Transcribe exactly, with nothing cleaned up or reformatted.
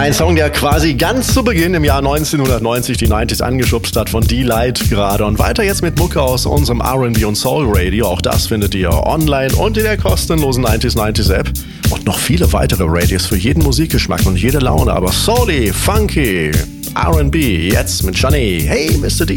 Ein Song, der quasi ganz zu Beginn im Jahr neunzehnhundertneunzig die neunziger angeschubst hat, von D-Light gerade. Und weiter jetzt mit Mucke aus unserem R and B und Soul Radio. Auch das findet ihr online und in der kostenlosen neunzig neunzig App. Und noch viele weitere Radios für jeden Musikgeschmack und jede Laune. Aber Soul-y, funky, R and B, jetzt mit Johnny. Hey, Mister D.